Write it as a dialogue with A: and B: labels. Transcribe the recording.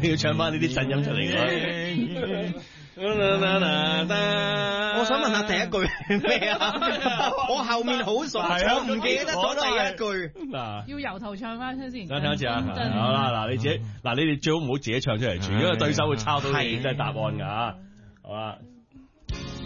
A: 定要唱翻呢啲震音出嚟嘅。
B: 我想問下第一句係咩啊？我後面好熟，我唔記得咗第一句。
A: 嗱，
C: 要由頭唱翻出先。
A: 等聽一次啊！好啦，嗱你自己，嗱你哋最好唔好自己唱出嚟，傳，因為對手會抄到你真係答案㗎。好啦。